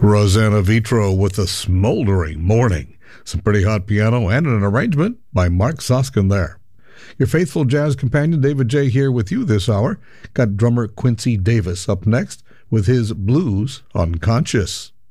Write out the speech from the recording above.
Rosanna Vitro with a smoldering morning. Some pretty hot piano and an arrangement by Mark Soskin there. Your faithful jazz companion David J. here with you this hour. Got drummer Quincy Davis up next with his Blues Unconscious.